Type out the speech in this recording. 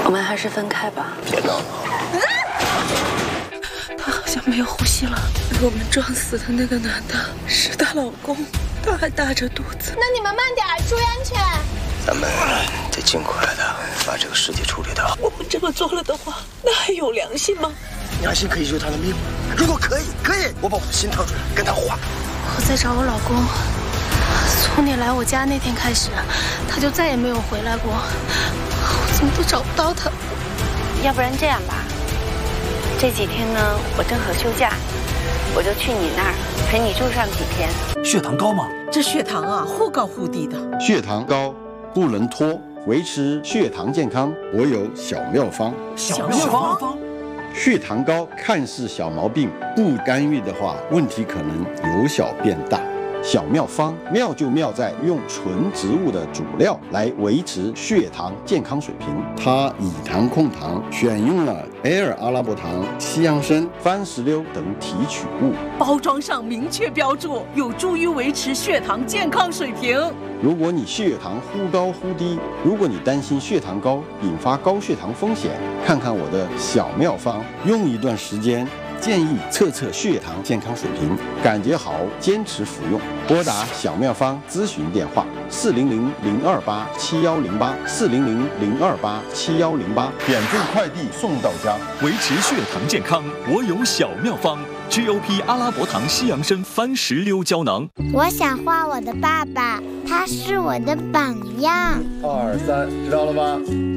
我们还是分开吧。 别闹了。 他好像没有呼吸了。我们撞死的那个男的是她老公，他还大着肚子。 那你们慢点，注意安全。 咱们得尽快的把这个尸体处理掉。 我们这么做了的话，那还有良心吗？ 良心可以救他的命吗？如果可以，我把我的心掏出来跟他换。 我在找我老公，从你来我家那天开始，他就再也没有回来过，我怎么都找不到他。 要不然这样吧，这几天呢，我正好休假，我就去你那儿陪你住上几天。 血糖高吗？ 这血糖啊，忽高忽低的。 血糖高不能拖，维持血糖健康，我有小妙方。 小妙方。 血糖高看似小毛病，不干预的话，问题可能由小变大。小妙方妙就妙在用纯植物的主料来维持血糖健康水平。它以糖控糖，选用了埃尔阿拉伯糖、西洋参、番石榴等提取物。 包装上明确标注，有助于维持血糖健康水平。 如果你血糖忽高忽低，如果你担心血糖高引发高血糖风险，看看我的小妙方，用一段时间。建议测血糖健康水平，感觉好坚持服用。拨打小妙方咨询电话400-028-7108，400-028-7108，免费快递送到家。 维持血糖健康，我有小妙方 ，GOP 阿拉伯糖西洋参番石榴胶囊。 我想画我的爸爸，他是我的榜样。 2、3，知道了吧？